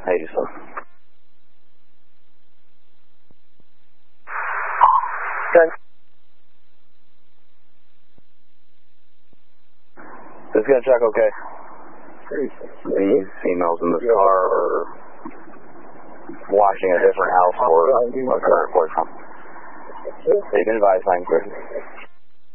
87. Good. Is this gonna check okay? Any females in this car or watching a different house or a current boyfriend? They've been advised, 9 clear.